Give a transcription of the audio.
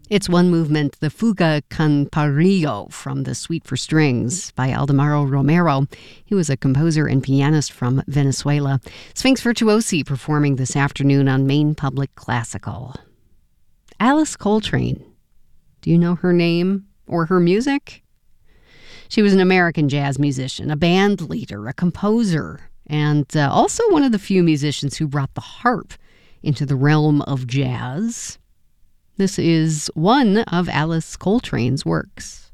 It's one movement, the Fuga con Parillo from the Suite for Strings by Aldemaro Romero. He was a composer and pianist from Venezuela. Sphinx Virtuosi performing this afternoon on Maine Public Classical. Alice Coltrane. Do you know her name or her music? She was an American jazz musician, a band leader, a composer, and also one of the few musicians who brought the harp into the realm of jazz. This is one of Alice Coltrane's works.